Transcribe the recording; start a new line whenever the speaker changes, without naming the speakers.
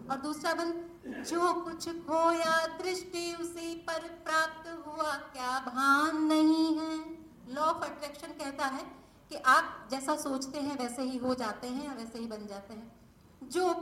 और दूसरा बंद, जो कुछ खोया दृष्टि उसी पर प्राप्त हुआ, क्या भान नहीं है। लॉ ऑफ अट्रैक्शन कहता है कि आप जैसा सोचते हैं वैसे ही हो जाते हैं, वैसे ही बन जाते हैं। जो